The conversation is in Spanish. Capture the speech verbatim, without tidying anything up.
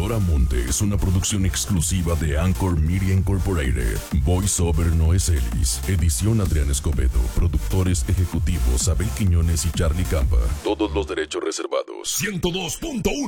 Noramonte es una producción exclusiva de Anchor Media Incorporated. Voice Over Noé Celis. Edición Adrián Escobedo. Productores ejecutivos Abel Quiñones y Charlie Campa. Todos los derechos reservados. ciento dos punto uno